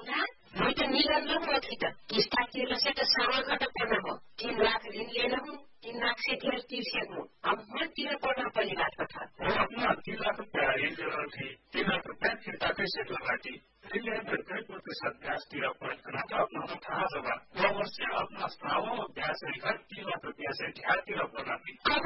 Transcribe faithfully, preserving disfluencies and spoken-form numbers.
था मैं तो निगम लूंगा थी तो किस्ता तिर्न से तो सामान का तो पढ़ना हो तीन लाख ऋण लेना हूँ तीन लाख से फिर तीस हूँ अब मैं तीन पढ़ना पड़ी बात का था अपना तीन लाख रुपया ऋण ले रही थी तीन लाख रुपया फिरता कैसे लगाती ऋण लेकर कई प्रतिशत ब्याज तिरा पड़ना तो अपना तो कहा होगा दो वर्ष से अपना स्थानों ब्याज लेकर तीन लाख रुपया से ढाई तिरा पड़ा